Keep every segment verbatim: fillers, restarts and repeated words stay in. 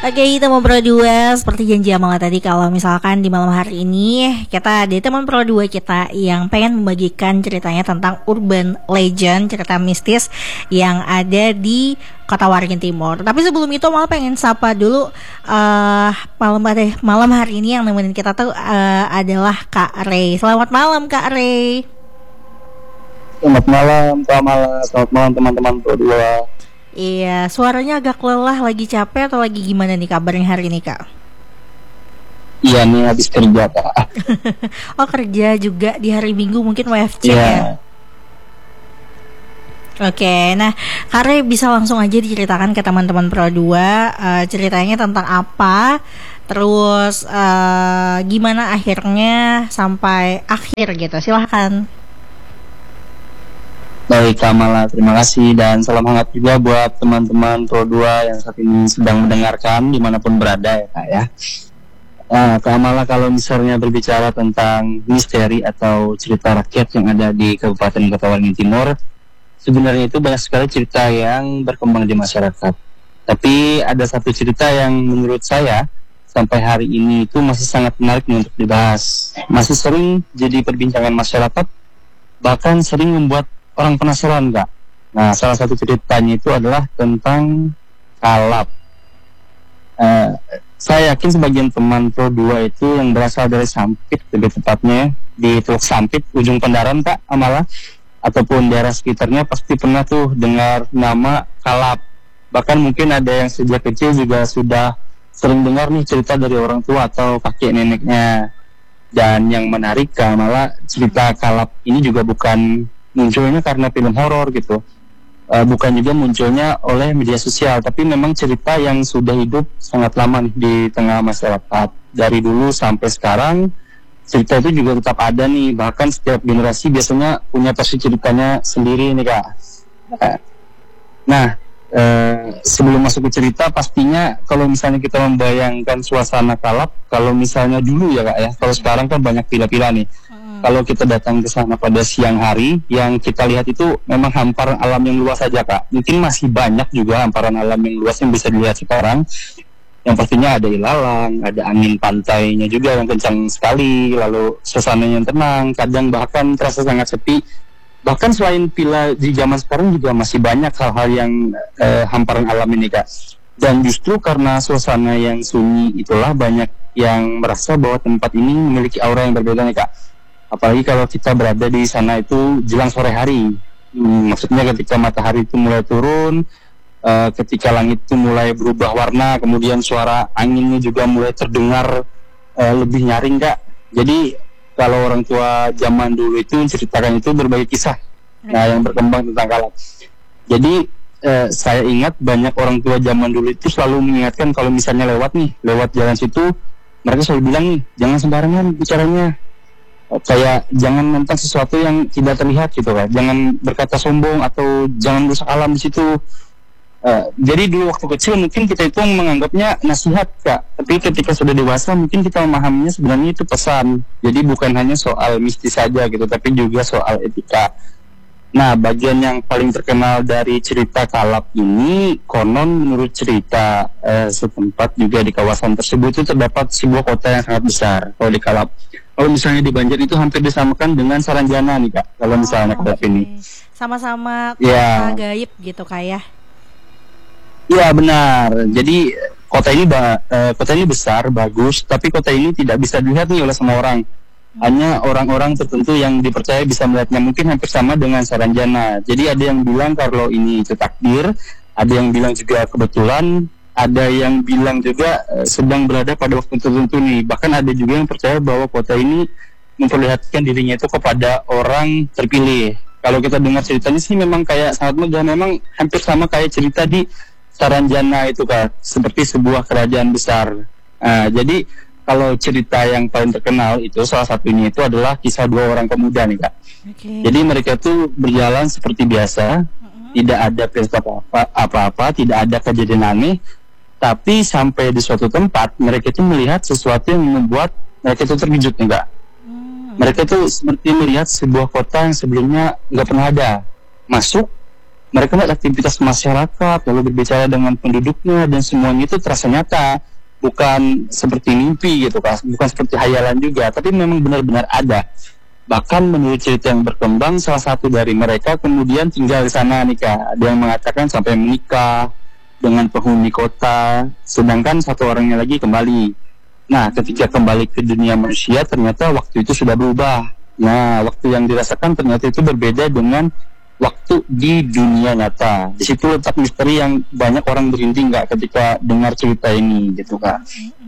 Oke, teman Pro dua, seperti janji Amala tadi, kalau misalkan di malam hari ini kita ada teman Pro dua kita yang pengen membagikan ceritanya tentang urban legend, cerita mistis yang ada di Kota Waringin Timur. Tapi sebelum itu malah pengen sapa dulu uh, malam malam hari ini yang nemenin kita tuh uh, adalah Kak Ray. Selamat malam Kak Ray. Selamat malam Kak Mala, selamat malam teman-teman Pro dua. Iya, suaranya agak lelah, lagi capek atau lagi gimana nih kabarnya hari ini Kak? Iya nih habis kerja Kak. Oh kerja juga di hari Minggu mungkin W F C yeah. ya? Oke, nah Kak Ray bisa langsung aja diceritakan ke teman-teman Pro dua uh, ceritanya tentang apa, terus uh, gimana akhirnya sampai akhir gitu, silahkan. Baik Kak Mala, terima kasih dan salam hangat juga buat teman-teman Pro dua yang saat ini sedang mendengarkan dimanapun berada ya Kak ya. Nah, Kak Mala, kalau misalnya berbicara tentang misteri atau cerita rakyat yang ada di Kabupaten Kota Waringin Timur, sebenarnya itu banyak sekali cerita yang berkembang di masyarakat. Tapi ada satu cerita yang menurut saya sampai hari ini itu masih sangat menarik untuk dibahas. Masih sering jadi perbincangan masyarakat, bahkan sering membuat orang penasaran Kak. Nah, salah satu ceritanya itu adalah tentang kalap. Uh, saya yakin sebagian teman Pro dua itu yang berasal dari Sampit, lebih tepatnya di Teluk Sampit, ujung Pendaran Kak Amala, ataupun daerah sekitarnya pasti pernah tuh dengar nama kalap. Bahkan mungkin ada yang sejak kecil juga sudah sering dengar nih cerita dari orang tua atau kakek neneknya. Dan yang menarik Kak Amala, cerita kalap ini juga bukan munculnya karena film horor gitu, uh, bukan juga munculnya oleh media sosial, tapi memang cerita yang sudah hidup sangat lama nih di tengah masyarakat. Dari dulu sampai sekarang cerita itu juga tetap ada nih, bahkan setiap generasi biasanya punya versi ceritanya sendiri nih Kak. Nah, uh, sebelum masuk ke cerita, pastinya kalau misalnya kita membayangkan suasana kalap, kalau misalnya dulu ya Kak ya, kalau sekarang kan banyak villa-villa nih. Kalau kita datang ke sana pada siang hari, yang kita lihat itu memang hamparan alam yang luas saja Kak. Mungkin masih banyak juga hamparan alam yang luas yang bisa dilihat sekarang. Yang pastinya ada ilalang, ada angin pantainya juga yang kencang sekali, lalu suasananya yang tenang, kadang bahkan terasa sangat sepi. Bahkan selain villa di zaman sekarang juga masih banyak hal-hal yang eh, hamparan alam ini Kak. Dan justru karena suasana yang sunyi itulah banyak yang merasa bahwa tempat ini memiliki aura yang berbeda nih Kak. Apalagi kalau kita berada di sana itu jelang sore hari, hmm, maksudnya ketika matahari itu mulai turun, uh, ketika langit itu mulai berubah warna, kemudian suara anginnya juga mulai terdengar uh, lebih nyaring Kak. Jadi kalau orang tua zaman dulu itu menceritakan itu berbagai kisah, nah yang berkembang tentang kalap. Jadi uh, saya ingat banyak orang tua zaman dulu itu selalu mengingatkan kalau misalnya lewat nih, lewat jalan situ, mereka selalu bilang nih, jangan sembarangan bicaranya. Kayak jangan menentang sesuatu yang tidak terlihat gitu kan, jangan berkata sombong atau jangan rusak alam di situ. Uh, jadi dulu waktu kecil mungkin kita itu menganggapnya nasihat Kak, tapi ketika sudah dewasa mungkin kita memahaminya sebenarnya itu pesan. Jadi bukan hanya soal mistis saja gitu, tapi juga soal etika. Nah, bagian yang paling terkenal dari cerita kalap ini, konon menurut cerita uh, setempat juga di kawasan tersebut itu terdapat sebuah kota yang sangat besar. Kalau di Kalap, kalau misalnya di Banjar itu hampir disamakan dengan Saranjana nih Kak. Kalau misalnya oh, Kalap okay. ini, sama-sama kota ya. gaib gitu Kak ya? Iya benar. Jadi kota ini ba- uh, kota ini besar, bagus, tapi kota ini tidak bisa dilihat nih oleh semua orang. Hanya orang-orang tertentu yang dipercaya bisa melihatnya, mungkin hampir sama dengan Saranjana. Jadi ada yang bilang kalau ini itu takdir, ada yang bilang juga kebetulan, ada yang bilang juga uh, sedang berada pada waktu tertentu nih. Bahkan ada juga yang percaya bahwa kota ini memperlihatkan dirinya itu kepada orang terpilih. Kalau kita dengar ceritanya sih memang kayak sangat megah, memang hampir sama kayak cerita di Saranjana itu Kak, seperti sebuah kerajaan besar. Uh, jadi kalau cerita yang paling terkenal itu salah satunya itu adalah kisah dua orang pemuda nih Kak. Okay. Jadi mereka tuh berjalan seperti biasa, uh-huh. tidak ada pesta apa-apa, tidak ada kejadian aneh. Tapi sampai di suatu tempat mereka itu melihat sesuatu yang membuat mereka itu terkejut nih Kak. Uh-huh. Mereka tuh seperti melihat sebuah kota yang sebelumnya nggak pernah ada. Masuk, mereka melihat aktivitas masyarakat, lalu berbicara dengan penduduknya, dan semuanya itu terasa nyata, bukan seperti mimpi gitu kan, bukan seperti hayalan juga, tapi memang benar-benar ada. Bahkan menurut cerita yang berkembang, salah satu dari mereka kemudian tinggal di sana nih Kak. Ada yang mengatakan sampai menikah dengan penghuni kota, sedangkan satu orangnya lagi kembali. Nah, ketika kembali ke dunia manusia, ternyata waktu itu sudah berubah. Nah, waktu yang dirasakan ternyata itu berbeda dengan waktu di dunia nyata. Di situ letak misteri yang banyak orang berinding nggak ketika dengar cerita ini gitu Kak.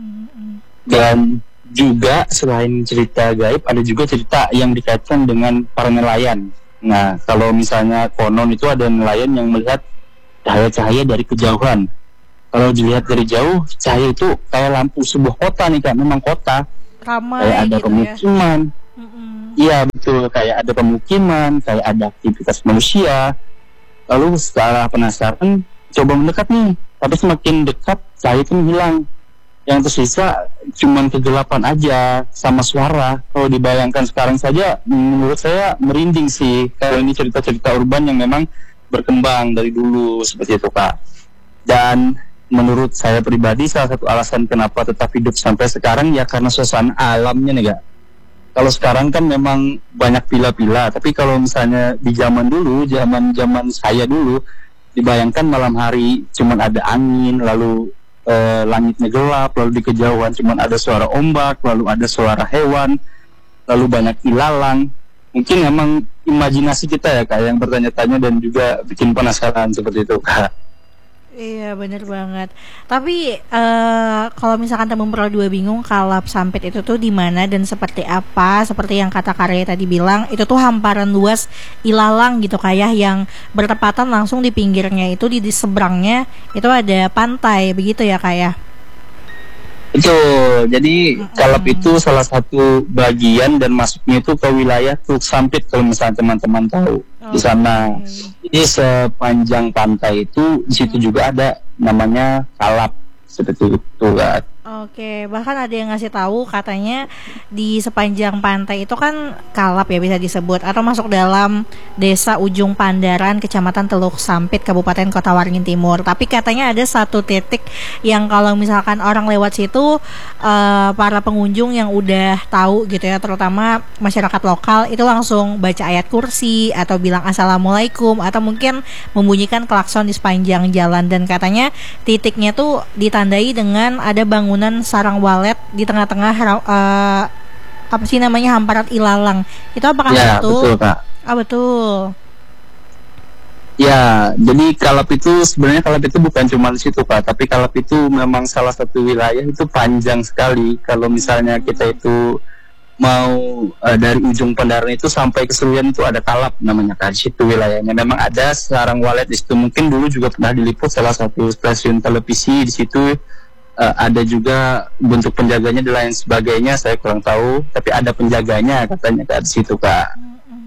Dan juga selain cerita gaib, ada juga cerita yang dikaitkan dengan para nelayan. Nah, kalau misalnya konon itu ada nelayan yang melihat cahaya-cahaya dari kejauhan. Kalau dilihat dari jauh, cahaya itu kayak lampu sebuah kota nih Kak, memang kota. Ramai kayak ada gitu pemukiman. ya. Iya betul, kayak ada pemukiman, kayak ada aktivitas manusia. Lalu setelah penasaran, coba mendekat nih, tapi semakin dekat cahaya itu menghilang. Yang tersisa cuma kegelapan aja sama suara. Kalau dibayangkan sekarang saja, menurut saya merinding sih. Kalau ini cerita-cerita urban yang memang berkembang dari dulu seperti itu Kak. Dan menurut saya pribadi, salah satu alasan kenapa tetap hidup sampai sekarang ya karena suasana alamnya nih Kak. Kalau sekarang kan memang banyak pila-pila, tapi kalau misalnya di zaman dulu, zaman-zaman saya dulu, dibayangkan malam hari cuman ada angin, lalu eh, langitnya gelap, lalu di kejauhan cuman ada suara ombak, lalu ada suara hewan, lalu banyak ilalang. Mungkin memang imajinasi kita ya Kak yang bertanya-tanya dan juga bikin penasaran seperti itu Kak. Iya bener banget. Tapi eh kalau misalkan temen Pro dua bingung kalap sampit itu tuh di mana dan seperti apa, seperti yang kata Karya tadi bilang, itu tuh hamparan luas ilalang gitu kayak yang bertepatan langsung di pinggirnya itu di, di seberangnya itu ada pantai begitu ya Kak. Betul, jadi mm-hmm. Kalap itu salah satu bagian dan masuknya itu ke wilayah Teluk Sampit kalau misalnya teman-teman tahu. Oh, di sana. Okay. Jadi sepanjang pantai itu di situ mm-hmm. juga ada namanya Kalap seperti itu kan. Oke, bahkan ada yang ngasih tahu katanya di sepanjang pantai itu kan Kalap ya bisa disebut atau masuk dalam desa Ujung Pandaran, Kecamatan Teluk Sampit, Kabupaten Kota Waringin Timur. Tapi katanya ada satu titik yang kalau misalkan orang lewat situ, uh, para pengunjung yang udah tahu gitu ya, terutama masyarakat lokal itu langsung baca ayat kursi atau bilang assalamualaikum atau mungkin membunyikan klakson di sepanjang jalan. Dan katanya titiknya tuh ditandai dengan ada bangunan sarang walet di tengah-tengah uh, apa sih namanya hamparan ilalang. Itu apakah ya, betul? Betul Kak. Ah betul. Ya, jadi Kalap itu sebenarnya Kalap itu bukan cuma di situ Kak, tapi Kalap itu memang salah satu wilayah itu panjang sekali. Kalau misalnya kita itu mau uh, dari ujung Pandaran itu sampai ke Seruyan itu ada Kalap namanya Kak. Di situ wilayahnya memang ada sarang walet di situ. Mungkin dulu juga pernah diliput salah satu stasiun televisi di situ. Uh, ada juga bentuk penjaganya dan lain sebagainya, saya kurang tahu, tapi ada penjaganya katanya Kak di situ Kak.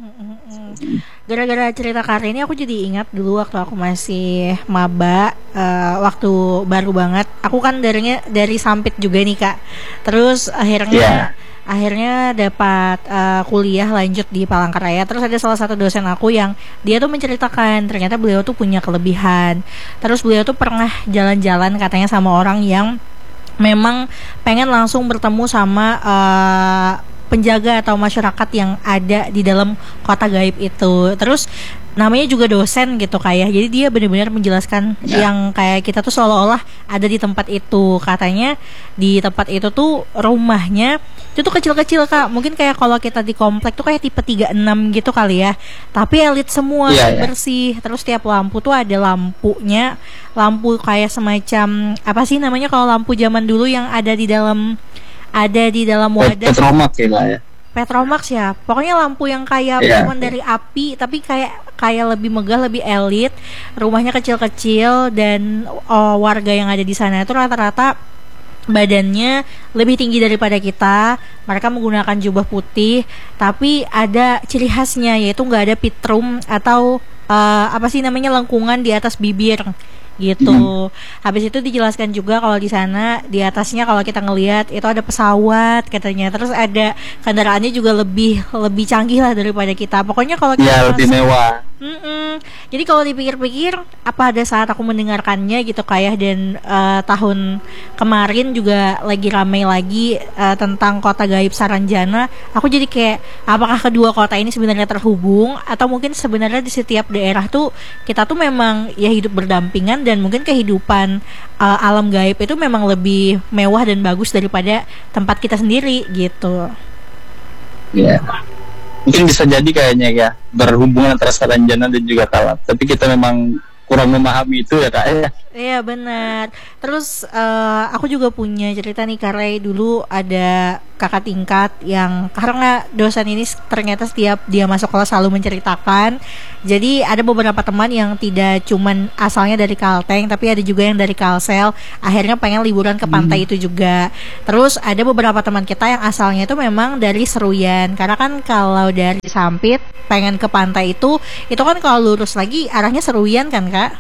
Gara-gara cerita Karya ini aku jadi ingat dulu waktu aku masih maba, uh, waktu baru banget. Aku kan darinya dari Sampit juga nih Kak. Terus akhirnya yeah. akhirnya dapat uh, kuliah lanjut di Palangkaraya. Terus ada salah satu dosen aku yang dia tuh menceritakan ternyata beliau tuh punya kelebihan. Terus beliau tuh pernah jalan-jalan katanya sama orang yang memang pengen langsung bertemu sama uh, penjaga atau masyarakat yang ada di dalam kota gaib itu. Terus namanya juga dosen gitu kayak. Jadi dia benar-benar menjelaskan ya. Yang kayak kita tuh seolah-olah ada di tempat itu. Katanya di tempat itu tuh rumahnya itu tuh kecil-kecil Kak. Mungkin kayak kalau kita di komplek tuh kayak tipe tiga puluh enam gitu kali ya. Tapi elit semua ya, ya. Bersih. Terus tiap lampu tuh ada lampunya. Lampu kayak semacam apa sih namanya kalau lampu zaman dulu yang ada di dalam ada di dalam wadah. Petromax ya Kak ya. Petromax ya, pokoknya lampu yang kayak yeah. cuman dari api, tapi kayak kayak lebih megah, lebih elit, rumahnya kecil-kecil dan oh, warga yang ada di sana itu rata-rata badannya lebih tinggi daripada kita. Mereka menggunakan jubah putih, tapi ada ciri khasnya yaitu nggak ada pitrum atau uh, apa sih namanya lengkungan di atas bibir. Gitu. Hmm. Habis itu dijelaskan juga kalau di sana di atasnya kalau kita ngelihat itu ada pesawat katanya. Terus ada kendaraannya juga lebih lebih canggih lah daripada kita. Pokoknya kalau kita ya, lebih mewah. Mm-mm. Jadi kalau dipikir-pikir, apa ada saat aku mendengarkannya gitu kayak dan uh, tahun kemarin juga lagi ramai lagi uh, tentang kota gaib Saranjana. Aku jadi kayak apakah kedua kota ini sebenarnya terhubung atau mungkin sebenarnya di setiap daerah tuh kita tuh memang ya hidup berdampingan dan mungkin kehidupan uh, alam gaib itu memang lebih mewah dan bagus daripada tempat kita sendiri gitu. Ya. Mungkin bisa jadi kayaknya ya berhubungan antara Saranjana dan juga Kalap. Tapi kita memang kurang memahami itu ya kak ya. Iya benar. Terus uh, aku juga punya cerita nih karena dulu ada kakak tingkat yang karena dosen ini ternyata setiap dia masuk kelas selalu menceritakan. Jadi ada beberapa teman yang tidak cuman asalnya dari Kalteng tapi ada juga yang dari Kalsel. Akhirnya pengen liburan ke pantai hmm. itu juga. Terus ada beberapa teman kita yang asalnya itu memang dari Seruyan. Karena kan kalau dari Sampit pengen ke pantai itu itu kan kalau lurus lagi arahnya Seruyan kan kak?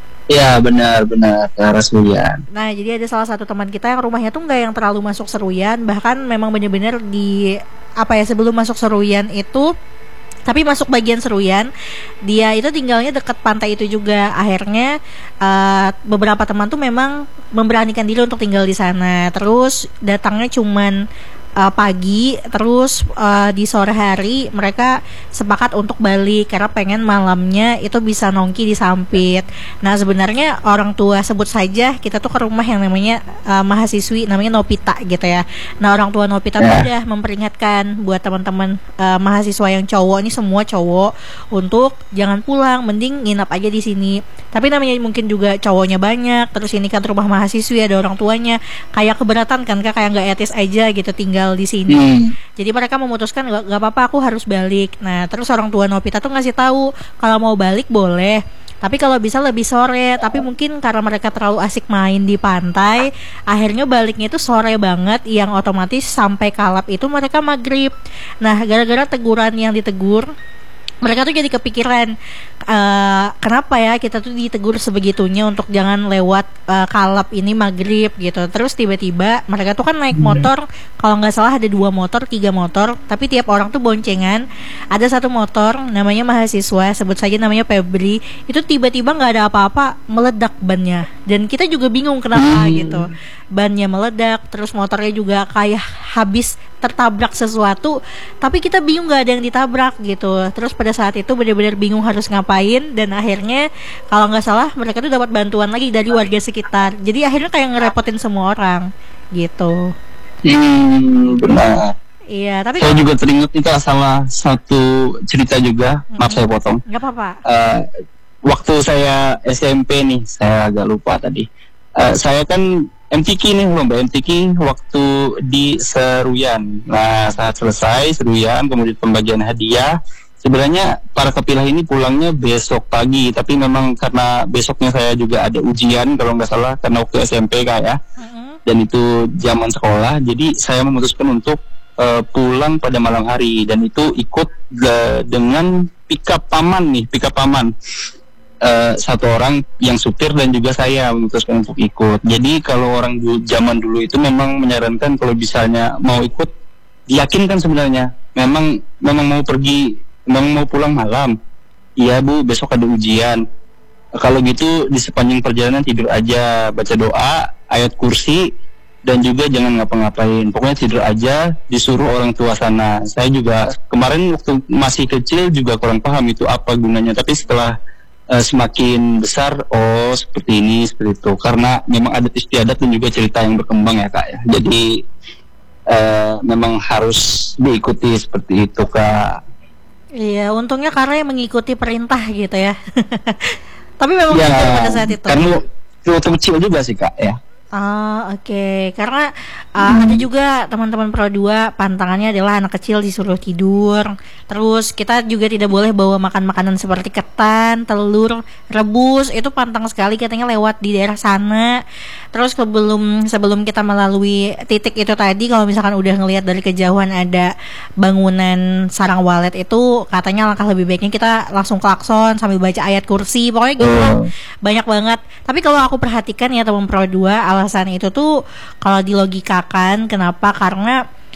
Ya benar-benar ke arah Seruyan. Nah jadi ada salah satu teman kita yang rumahnya tuh nggak yang terlalu masuk Seruyan, bahkan memang benar-benar di apa ya sebelum masuk Seruyan itu, tapi masuk bagian Seruyan, dia itu tinggalnya dekat pantai itu juga. Akhirnya uh, beberapa teman tuh memang memberanikan diri untuk tinggal di sana. Terus datangnya cuman Uh, pagi, terus uh, di sore hari mereka sepakat untuk balik karena pengen malamnya itu bisa nongki di Sampit. Nah sebenarnya orang tua sebut saja kita tuh ke rumah yang namanya uh, mahasiswi namanya Nopita gitu ya. Nah orang tua Nopita yeah. tuh udah memperingatkan buat teman-teman uh, mahasiswa yang cowok, ini semua cowok, untuk jangan pulang, mending nginap aja di sini. Tapi namanya mungkin juga cowoknya banyak, terus ini kan rumah mahasiswi ada orang tuanya, kayak keberatan kan kak, kayak nggak etis aja gitu tinggal di sini. Hmm. Jadi mereka memutuskan gak, gak apa-apa aku harus balik. Nah terus orang tua Nopita tuh ngasih tahu kalau mau balik boleh, tapi kalau bisa lebih sore. Tapi mungkin karena mereka terlalu asik main di pantai, akhirnya baliknya itu sore banget, yang otomatis sampai Kalap itu mereka maghrib. Nah gara-gara teguran yang ditegur, mereka tuh jadi kepikiran uh, kenapa ya kita tuh ditegur sebegitunya untuk jangan lewat uh, Kalap ini maghrib gitu. Terus tiba-tiba mereka tuh kan naik motor, kalau nggak salah ada dua motor, tiga motor, tapi tiap orang tuh boncengan. Ada satu motor namanya mahasiswa, sebut saja namanya Febri, itu tiba-tiba nggak ada apa-apa meledak bannya, dan kita juga bingung kenapa gitu. Bannya meledak, terus motornya juga kayak habis tertabrak sesuatu, tapi kita bingung nggak ada yang ditabrak gitu. Terus pada saat itu benar-benar bingung harus ngapain, dan akhirnya kalau nggak salah mereka tuh dapat bantuan lagi dari warga sekitar. Jadi akhirnya kayak ngerepotin semua orang gitu. Hmm, benar. Iya, tapi saya kalau... juga teringat itu salah satu cerita juga. Mm-hmm. Maaf saya potong. Nggak apa-apa. Uh, waktu saya S M P nih, saya agak lupa tadi. Uh, saya kan M T Q nih, lomba M T Q waktu di Seruyan. Nah, saat selesai Seruyan, kemudian pembagian hadiah. Sebenarnya para kepilah ini pulangnya besok pagi, tapi memang karena besoknya saya juga ada ujian kalau nggak salah, karena waktu S M P kayak, uh-huh. dan itu zaman sekolah. Jadi saya memutuskan untuk uh, pulang pada malam hari, dan itu ikut uh, dengan pickup paman nih, pickup paman. Uh, satu orang yang supir dan juga saya memutuskan untuk ikut. Jadi kalau orang dulu, zaman dulu itu memang menyarankan kalau misalnya mau ikut, diyakinkan sebenarnya memang memang mau pergi, memang mau pulang malam. Iya bu, besok ada ujian. Kalau gitu di sepanjang perjalanan tidur aja, baca doa, ayat kursi, dan juga jangan ngapa-ngapain. Pokoknya tidur aja, disuruh orang tua sana. Saya juga kemarin waktu masih kecil juga kurang paham itu apa gunanya, tapi setelah Uh, semakin besar, oh seperti ini, seperti itu. Karena memang adat istiadat dan juga cerita yang berkembang ya kak ya. Jadi uh, memang harus diikuti seperti itu kak. Iya, untungnya karena yang mengikuti perintah gitu ya. Tapi memang ya, betul pada saat itu. Karena waktu kecil juga sih kak ya. Ah oke, okay. Karena uh, hmm. ada juga teman-teman Pro dua pantangannya adalah anak kecil disuruh tidur. Terus kita juga tidak boleh bawa makan makanan seperti ketan, telur rebus, itu pantang sekali katanya lewat di daerah sana. Terus sebelum sebelum kita melalui titik itu tadi, kalau misalkan udah ngelihat dari kejauhan ada bangunan sarang walet itu, katanya langkah lebih baiknya kita langsung klakson sambil baca ayat kursi. Pokoknya gitu lah, banyak banget. Tapi kalau aku perhatikan ya teman Pro dua, alasan itu tuh kalau dilogikakan kenapa, karena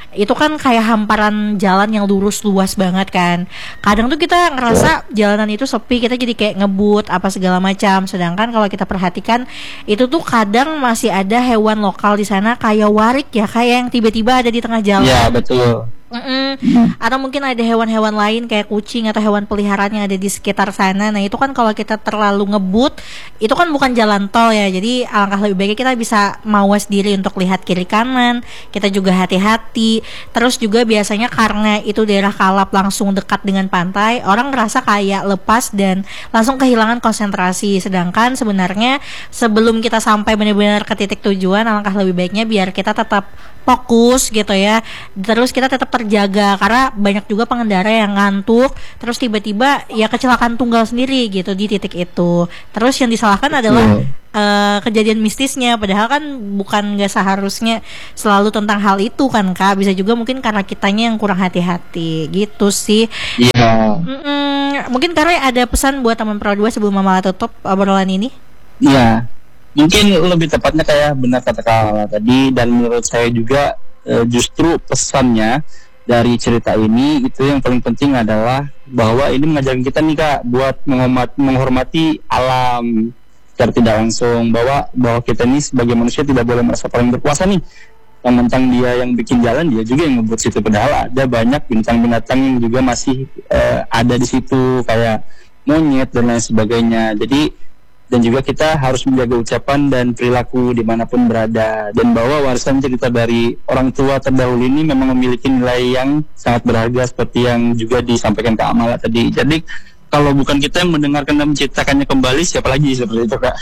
itu kan kayak hamparan jalan yang lurus luas banget kan. Kadang tuh kita ngerasa jalanan itu sepi, kita jadi kayak ngebut apa segala macam. Sedangkan kalau kita perhatikan itu tuh kadang masih ada hewan lokal di sana kayak warik ya, kayak yang tiba-tiba ada di tengah jalan. Iya, betul. Mm-mm. Atau mungkin ada hewan-hewan lain kayak kucing atau hewan peliharaan yang ada di sekitar sana. Nah itu kan kalau kita terlalu ngebut, itu kan bukan jalan tol ya. Jadi alangkah lebih baiknya kita bisa mawas diri untuk lihat kiri kanan. Kita juga hati-hati. Terus juga biasanya karena itu daerah Kalap langsung dekat dengan pantai, orang ngerasa kayak lepas dan langsung kehilangan konsentrasi. Sedangkan sebenarnya sebelum kita sampai benar-benar ke titik tujuan, alangkah lebih baiknya biar kita tetap fokus gitu ya. Terus kita tetap terjaga karena banyak juga pengendara yang ngantuk terus tiba-tiba ya kecelakaan tunggal sendiri gitu di titik itu. Terus yang disalahkan adalah uh, kejadian mistisnya, padahal kan bukan nggak seharusnya selalu tentang hal itu kan Kak. Bisa juga mungkin karena kitanya yang kurang hati-hati gitu sih. Iya. Mm-mm. Mungkin karena ada pesan buat teman Pro dua sebelum Mama tutup obrolan ini. Iya. Mungkin lebih tepatnya kayak benar kata Kak tadi, dan menurut saya juga e, justru pesannya dari cerita ini itu yang paling penting adalah bahwa ini mengajarkan kita nih Kak buat menghormati, menghormati alam secara tidak langsung, bahwa bahwa kita ini sebagai manusia tidak boleh merasa paling berkuasa nih. Tentang dia yang bikin jalan, dia juga yang ngebuat situ, padahal ada banyak bintang-binatang yang juga masih e, ada di situ kayak monyet dan lain sebagainya. Jadi dan juga kita harus menjaga ucapan dan perilaku dimanapun berada, dan bahwa warisan cerita dari orang tua terdahulu ini memang memiliki nilai yang sangat berharga seperti yang juga disampaikan Kak Amala tadi. Jadi kalau bukan kita yang mendengarkan dan menciptakannya kembali, siapa lagi seperti itu Kak?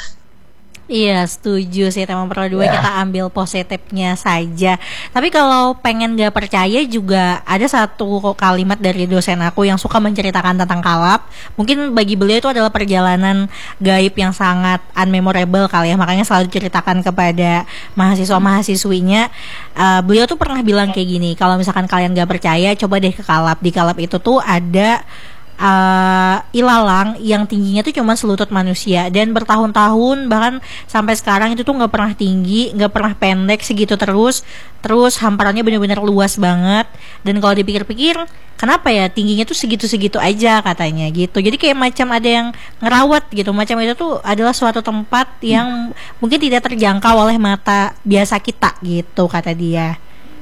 Iya setuju sih, tema Pro dua yeah. Kita ambil positifnya saja. Tapi kalau pengen gak percaya juga ada satu kalimat dari dosen aku yang suka menceritakan tentang Kalap. Mungkin bagi beliau itu adalah perjalanan gaib yang sangat unmemorable kali ya, makanya selalu diceritakan kepada mahasiswa-mahasiswinya. uh, Beliau tuh pernah bilang kayak gini, kalau misalkan kalian gak percaya coba deh ke Kalap. Di Kalap itu tuh ada Uh, ilalang yang tingginya tuh cuma selutut manusia, dan bertahun-tahun bahkan sampai sekarang itu tuh nggak pernah tinggi, nggak pernah pendek, segitu terus. Terus hamparannya benar-benar luas banget, dan kalau dipikir-pikir kenapa ya tingginya tuh segitu-segitu aja katanya gitu. Jadi kayak macam ada yang ngerawat gitu, macam itu tuh adalah suatu tempat yang mungkin tidak terjangkau oleh mata biasa kita gitu kata dia.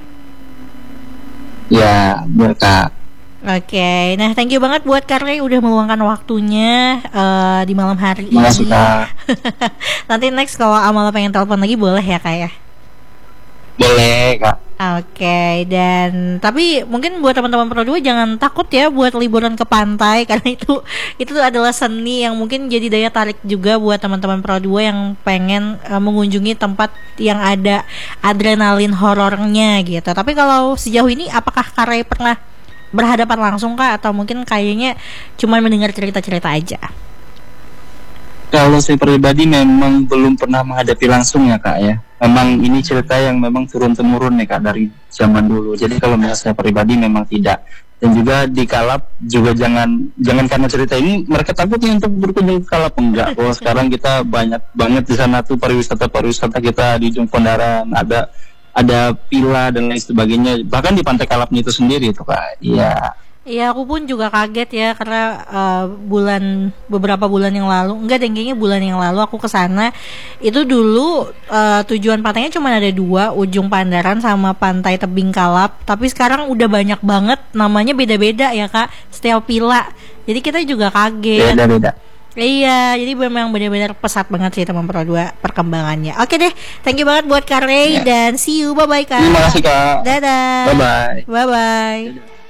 Ya benar Kak. Oke, okay. Nah thank you banget buat Kak Ray udah meluangkan waktunya uh, di malam hari ini. Makasih Kak. Nanti next kalau Amala pengen telepon lagi boleh ya Kak ya? Boleh Kak. Oke, okay. Dan tapi mungkin buat teman-teman Pro dua jangan takut ya buat liburan ke pantai, karena itu itu adalah seni yang mungkin jadi daya tarik juga buat teman-teman Pro dua yang pengen uh, mengunjungi tempat yang ada adrenalin horornya gitu. Tapi kalau sejauh ini apakah Kak Ray pernah berhadapan langsung Kak, atau mungkin kayaknya cuma mendengar cerita-cerita aja? Kalau saya pribadi memang belum pernah menghadapi langsung ya Kak ya. Memang ini cerita yang memang turun-temurun ya Kak dari zaman dulu. Jadi kalau misalnya saya pribadi memang tidak. Dan juga di Kalap juga jangan jangan karena cerita ini mereka takutnya untuk berkunjung ke Kalap, enggak. Oh sekarang kita banyak banget di sana tuh pariwisata-pariwisata kita di Ujung Pondaran, ada ada villa dan lain sebagainya, bahkan di Pantai Kalapnya itu sendiri itu Kak. Iya. Iya, aku pun juga kaget ya karena uh, bulan beberapa bulan yang lalu, enggak deh, kayaknya bulan yang lalu aku ke sana. Itu dulu uh, tujuan pantainya cuma ada dua, Ujung Pandaran sama Pantai Tebing Kalap. Tapi sekarang udah banyak banget, namanya beda-beda ya Kak, setiap villa. Jadi kita juga kaget. Beda-beda. Iya, jadi memang benar-benar pesat banget sih teman Pro dua perkembangannya. Oke deh, thank you banget buat Kak Ray, yeah. Dan see you, bye-bye Kak. Terima kasih Kak. Dadah. Bye-bye. Bye-bye.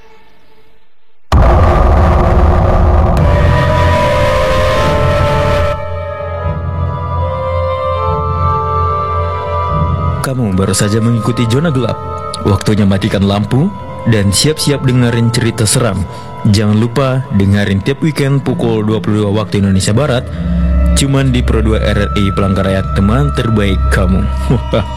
Kamu baru saja mengikuti Zona Gelap. Waktunya matikan lampu dan siap-siap dengerin cerita seram. Jangan lupa dengerin tiap weekend pukul dua puluh dua waktu Indonesia Barat, cuman di Pro dua R R I Palangkaraya, teman terbaik kamu.